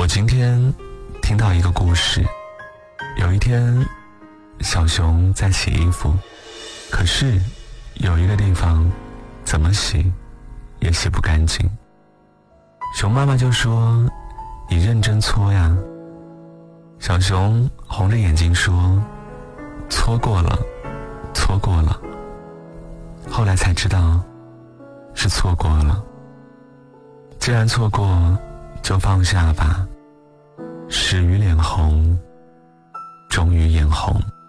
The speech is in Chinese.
今天听到一个故事，有一天小熊在洗衣服，可是有一个地方怎么洗也洗不干净。熊妈妈就说：你认真搓呀。小熊红着眼睛说：搓过了，搓过了。后来才知道是错过了。既然错过，就放下吧。始于脸红，终于眼红。